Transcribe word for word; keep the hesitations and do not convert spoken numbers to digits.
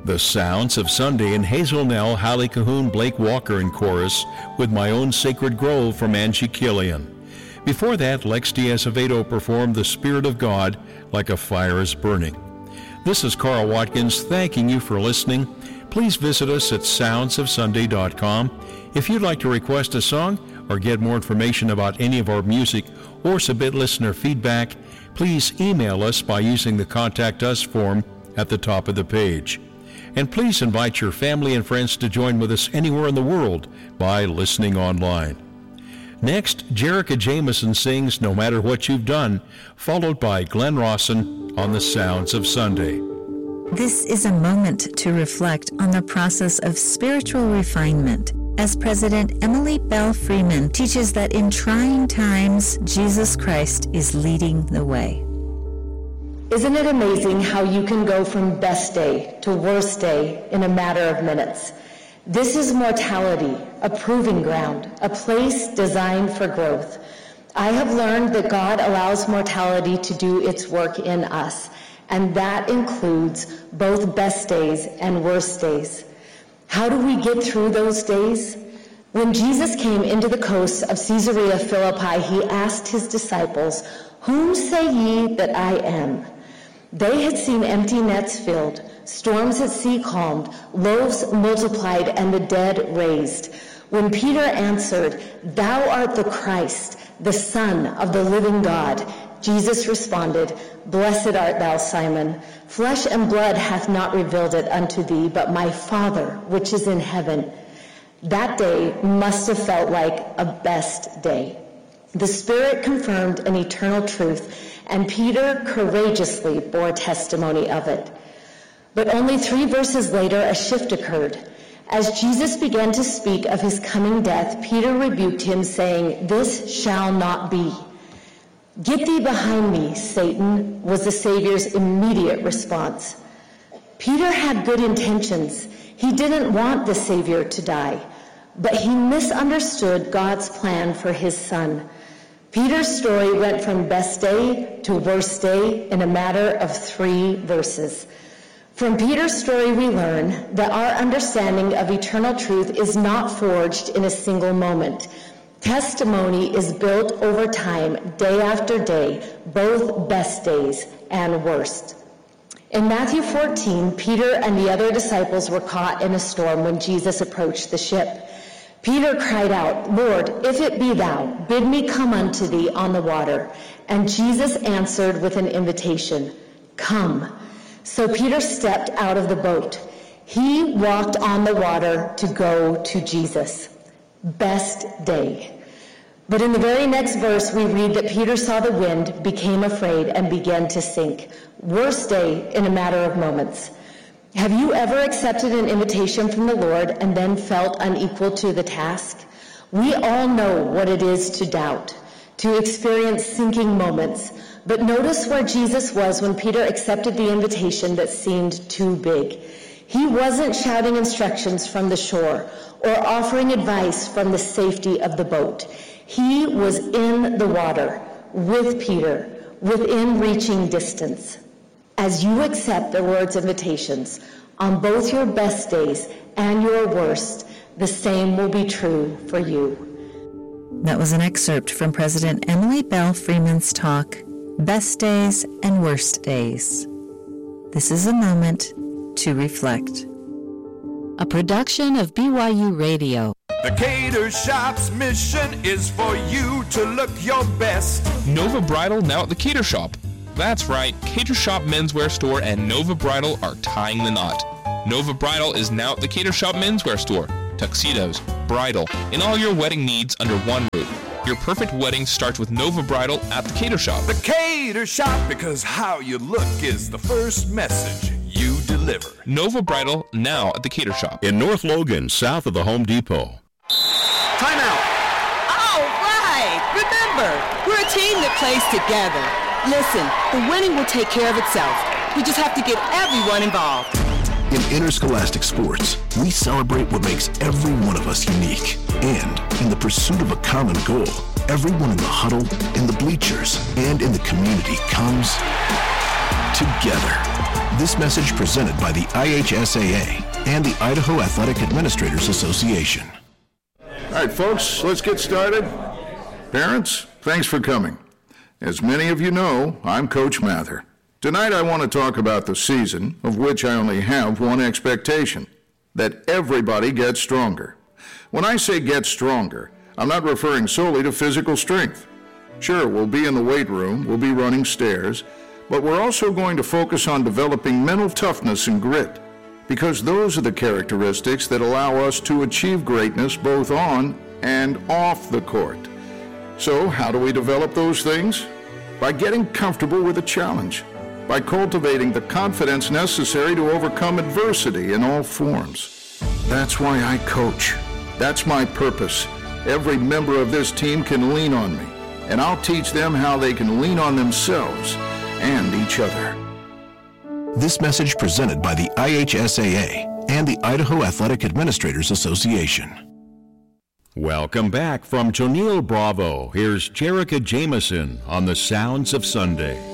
The Sounds of Sunday in Hazel Nell, Hallie Cahoon, Blake Walker in chorus, with My Own Sacred Grove from Angie Killian. Before that, Lex Diaz-Avedo performed The Spirit of God, Like a Fire is Burning. This is Carl Watkins thanking you for listening. Please visit us at sounds of sunday dot com. If you'd like to request a song or get more information about any of our music or submit listener feedback, please email us by using the Contact Us form at the top of the page. And please invite your family and friends to join with us anywhere in the world by listening online. Next, Jerica Jameson sings No Matter What You've Done, followed by Glenn Rawson on The Sounds of Sunday. This is a moment to reflect on the process of spiritual refinement, as President Emily Bell Freeman teaches that in trying times, Jesus Christ is leading the way. Isn't it amazing how you can go from best day to worst day in a matter of minutes? This is mortality, a proving ground, a place designed for growth. I have learned that God allows mortality to do its work in us, and that includes both best days and worst days. How do we get through those days? When Jesus came into the coasts of Caesarea Philippi, he asked his disciples, "Whom say ye that I am?" They had seen empty nets filled, storms at sea calmed, loaves multiplied, and the dead raised. When Peter answered, "Thou art the Christ, the Son of the living God," Jesus responded, "Blessed art thou, Simon. Flesh and blood hath not revealed it unto thee, but my Father which is in heaven." That day must have felt like a best day. The Spirit confirmed an eternal truth, and Peter courageously bore testimony of it. But only three verses later, a shift occurred. As Jesus began to speak of his coming death, Peter rebuked him, saying, "This shall not be." "Get thee behind me, Satan," was the Savior's immediate response. Peter had good intentions. He didn't want the Savior to die, but he misunderstood God's plan for his Son. Peter's story went from best day to worst day in a matter of three verses. From Peter's story, we learn that our understanding of eternal truth is not forged in a single moment. Testimony is built over time, day after day, both best days and worst. In Matthew fourteen, Peter and the other disciples were caught in a storm when Jesus approached the ship. Peter cried out, "Lord, if it be thou, bid me come unto thee on the water." And Jesus answered with an invitation, "Come." So Peter stepped out of the boat. He walked on the water to go to Jesus. Best day. But in the very next verse, we read that Peter saw the wind, became afraid, and began to sink. Worst day in a matter of moments. Have you ever accepted an invitation from the Lord and then felt unequal to the task? We all know what it is to doubt, to experience sinking moments. But notice where Jesus was when Peter accepted the invitation that seemed too big. He wasn't shouting instructions from the shore or offering advice from the safety of the boat. He was in the water with Peter, within reaching distance. As you accept the Lord's invitations on both your best days and your worst, the same will be true for you. That was an excerpt from President Emily Bell Freeman's talk, Best Days and Worst Days. This is a moment to reflect. A production of B Y U Radio. The Cater Shop's mission is for you to look your best. Nova Bridal now at the Cater Shop. That's right, Cater Shop Menswear Store and Nova Bridal are tying the knot. Nova Bridal is now at the Cater Shop Menswear Store. Tuxedos, bridal, and all your wedding needs under one roof. Your perfect wedding starts with Nova Bridal at the Cater Shop. The Cater Shop, because how you look is the first message you deliver. Nova Bridal now at the Cater Shop. In North Logan, south of the Home Depot. Timeout! All right! Remember, we're a team that plays together. Listen, the winning will take care of itself. We just have to get everyone involved. In interscholastic sports, we celebrate what makes every one of us unique. And in the pursuit of a common goal, everyone in the huddle, in the bleachers, and in the community comes together. This message presented by the I H S A A and the Idaho Athletic Administrators Association. All right, folks, let's get started. Parents, thanks for coming. As many of you know, I'm Coach Mather. Tonight I want to talk about the season, of which I only have one expectation, that everybody gets stronger. When I say get stronger, I'm not referring solely to physical strength. Sure, we'll be in the weight room, we'll be running stairs, but we're also going to focus on developing mental toughness and grit, because those are the characteristics that allow us to achieve greatness both on and off the court. So how do we develop those things? By getting comfortable with a challenge, by cultivating the confidence necessary to overcome adversity in all forms. That's why I coach. That's my purpose. Every member of this team can lean on me, and I'll teach them how they can lean on themselves and each other. This message presented by the I H S A A and the Idaho Athletic Administrators Association. Welcome back from Jonil Bravo. Here's Jerica Jameson on the Sounds of Sunday.